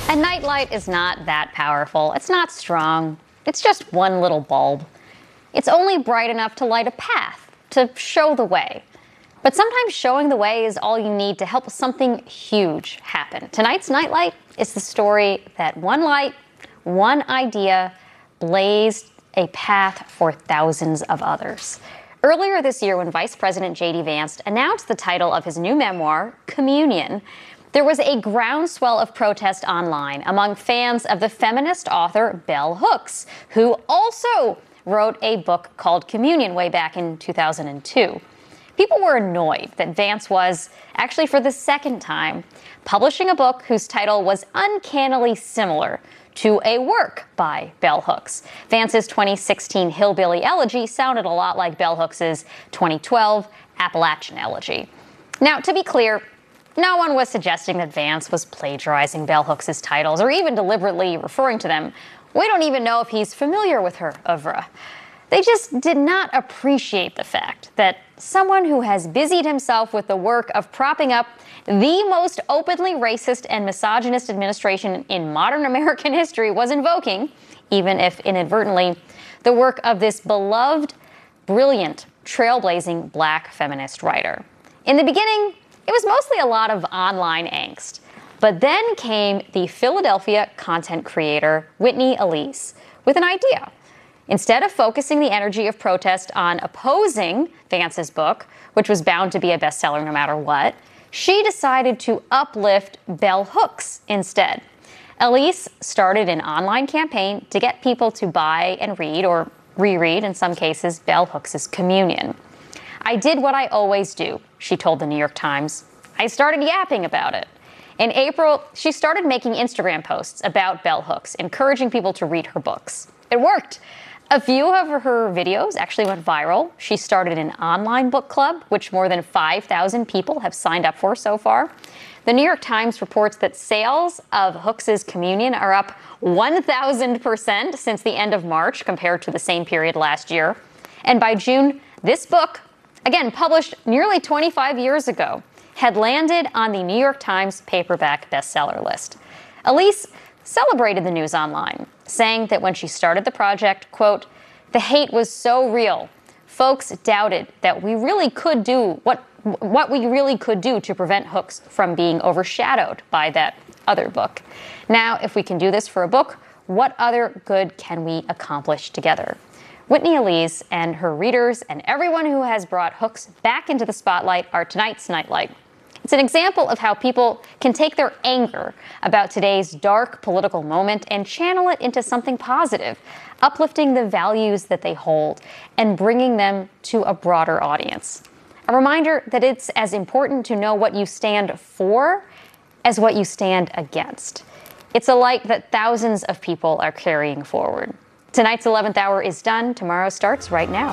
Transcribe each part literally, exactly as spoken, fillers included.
A nightlight is not that powerful. It's not strong. It's just one little bulb. It's only bright enough to light a path, to show the way. But sometimes showing the way is all you need to help something huge happen. Tonight's Nightlight is the story that one light, one idea, blazed a path for thousands of others. Earlier this year, when Vice President J D Vance announced the title of his new memoir, Communion, there was a groundswell of protest online among fans of the feminist author Bell Hooks, who also wrote a book called Communion way back in two thousand two. People were annoyed that Vance was, actually for the second time, publishing a book whose title was uncannily similar to a work by Bell Hooks. Vance's twenty sixteen Hillbilly Elegy sounded a lot like Bell Hooks' twenty twelve Appalachian Elegy. Now, to be clear, no one was suggesting that Vance was plagiarizing Bell Hooks' titles or even deliberately referring to them. We don't even know if he's familiar with her oeuvre. They just did not appreciate the fact that someone who has busied himself with the work of propping up the most openly racist and misogynist administration in modern American history was invoking, even if inadvertently, the work of this beloved, brilliant, trailblazing black feminist writer. In the beginning, it was mostly a lot of online angst. But then came the Philadelphia content creator Whitney Alese with an idea. Instead of focusing the energy of protest on opposing Vance's book, which was bound to be a bestseller no matter what, she decided to uplift Bell Hooks instead. Alese started an online campaign to get people to buy and read, or reread in some cases, Bell Hooks' Communion. "I did what I always do," she told the New York Times. "I started yapping about it." In April, she started making Instagram posts about Bell Hooks, encouraging people to read her books. It worked. A few of her videos actually went viral. She started an online book club, which more than five thousand people have signed up for so far. The New York Times reports that sales of Hooks' Communion are up one thousand percent since the end of March compared to the same period last year. And by June, this book, again published nearly twenty-five years ago, had landed on the New York Times paperback bestseller list. Alese celebrated the news online, saying that when she started the project, quote, "The hate was so real. Folks doubted that we really could do what what we really could do to prevent Hooks from being overshadowed by that other book. Now, if we can do this for a book, what other good can we accomplish together?" Whitney Alese and her readers and everyone who has brought Hooks back into the spotlight are tonight's Nightlight. It's an example of how people can take their anger about today's dark political moment and channel it into something positive, uplifting the values that they hold and bringing them to a broader audience. A reminder that it's as important to know what you stand for as what you stand against. It's a light that thousands of people are carrying forward. Tonight's eleventh hour is done. Tomorrow starts right now.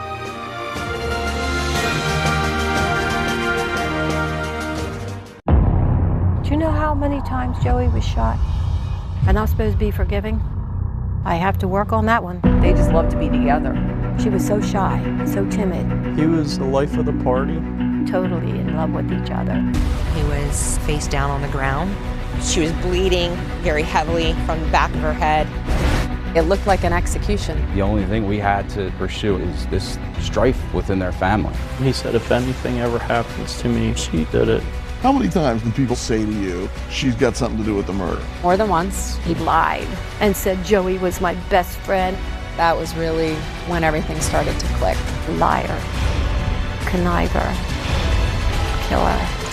Do you know how many times Joey was shot? And I'm supposed to be forgiving? I have to work on that one. They just love to be together. She was so shy, so timid. He was the life of the party. Totally in love with each other. He was face down on the ground. She was bleeding very heavily from the back of her head. It looked like an execution. The only thing we had to pursue is this strife within their family. He said, if anything ever happens to me, she did it. How many times do people say to you, she's got something to do with the murder? More than once. He lied and said Joey was my best friend. That was really when everything started to click. Liar, conniver, killer.